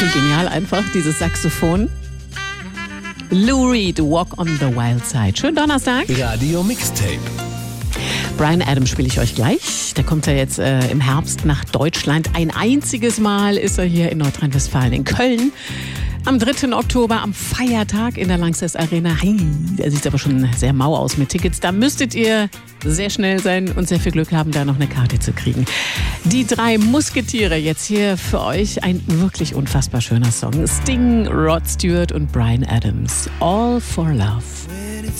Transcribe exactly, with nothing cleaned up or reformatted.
Genial einfach, dieses Saxophon. Lou Reed, Walk on the Wild Side. Schönen Donnerstag. Radio Mixtape. Bryan Adams spiele ich euch gleich. Der kommt ja jetzt äh, im Herbst nach Deutschland. Ein einziges Mal ist er hier in Nordrhein-Westfalen, in Köln. Am dritten Oktober, am Feiertag in der Lanxess Arena. Hey, da sieht es aber schon sehr mau aus mit Tickets. Da müsstet ihr sehr schnell sein und sehr viel Glück haben, da noch eine Karte zu kriegen. Die drei Musketiere jetzt hier für euch. Ein wirklich unfassbar schöner Song. Sting, Rod Stewart und Bryan Adams. All for Love.